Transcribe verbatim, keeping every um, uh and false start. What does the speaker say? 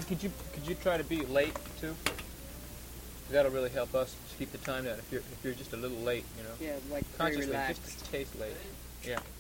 could you could you try to be late too? That'll really help us keep the time down. If you're if you're just a little late, you know. Yeah, like very Consciously, relaxed. just a taste late. Yeah.